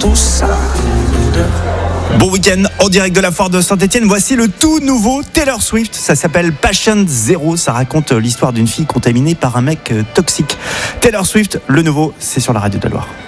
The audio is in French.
tout ça. Bon week-end en direct de la foire de Saint-Etienne. Voici le tout nouveau Taylor Swift. Ça s'appelle Patient Zero. Ça raconte l'histoire d'une fille contaminée par un mec toxique. Taylor Swift, le nouveau, c'est sur la radio de la Loire.